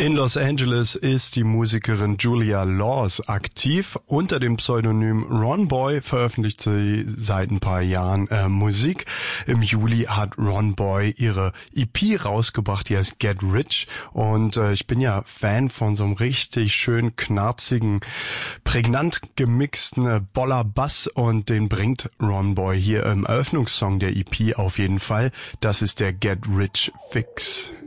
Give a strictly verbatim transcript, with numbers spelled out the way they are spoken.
In Los Angeles ist die Musikerin Julia Laws aktiv. Unter dem Pseudonym Ron Boy veröffentlicht sie seit ein paar Jahren äh, Musik. Im Juli hat Ron Boy ihre E P rausgebracht, die heißt Get Rich. Und äh, ich bin ja Fan von so einem richtig schön knarzigen, prägnant gemixten äh, Boller-Bass. Und den bringt Ron Boy hier im Eröffnungssong der E P auf jeden Fall. Das ist der Get Rich Fix.